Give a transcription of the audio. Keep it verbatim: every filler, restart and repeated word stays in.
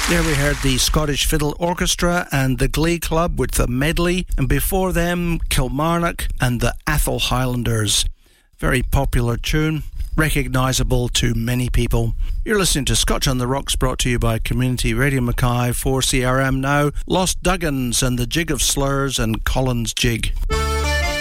There we heard the Scottish Fiddle Orchestra and the Glee Club with the medley, and before them Kilmarnock and the Atholl Highlanders. Very popular tune, recognisable to many people. You're listening to Scotch on the Rocks, brought to you by Community Radio Mackay for C R M Now. Lost Duggins and the Jig of Slurs and Collins Jig.